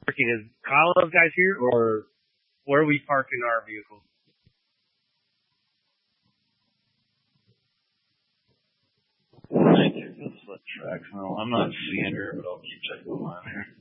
parking? Is Kyle those guys here, or where are we parking our vehicles? I think that's what tracks. No, I'm not seeing her, but I'll keep checking the line here.